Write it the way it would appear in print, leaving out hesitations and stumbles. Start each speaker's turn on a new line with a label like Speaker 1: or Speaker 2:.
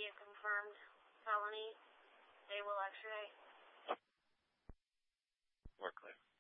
Speaker 1: a confirmed felony, they will extradite.
Speaker 2: More clear.